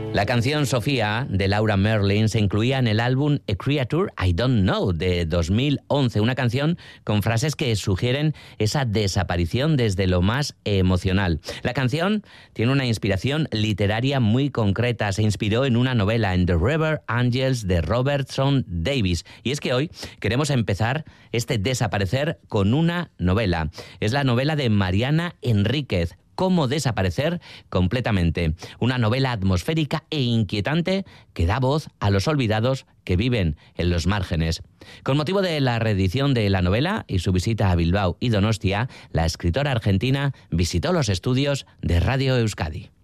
La canción Sofía de Laura Merlin se incluía en el álbum A Creature I Don't Know de 2011, una canción con frases que sugieren esa desaparición desde lo más emocional. La canción tiene una inspiración literaria muy concreta, se inspiró en una novela, en The River Angels de Robertson Davies. Y es que hoy queremos empezar este desaparecer con una novela. Es la novela de Mariana Enríquez, Cómo desaparecer completamente. Una novela atmosférica e inquietante que da voz a los olvidados que viven en los márgenes. Con motivo de la reedición de la novela y su visita a Bilbao y Donostia, la escritora argentina visitó los estudios de Radio Euskadi.